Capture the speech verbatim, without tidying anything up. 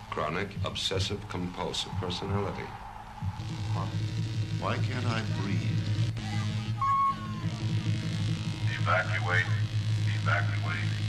Chronic obsessive compulsive personality. Huh. Why can't I breathe? Evacuate. Evacuate.